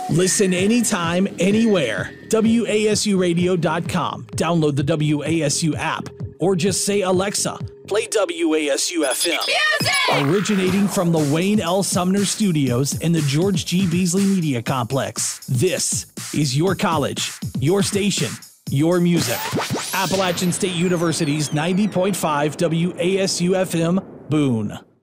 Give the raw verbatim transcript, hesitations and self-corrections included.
Listen anytime, anywhere. W A S U radio dot com. Download the W A S U app or just say, Alexa, play W A S U F M. Music! Originating from the Wayne L. Sumner Studios in the George G. Beasley Media Complex. This is your college, your station, your music. Appalachian State University's ninety point five W A S U F M, Boone.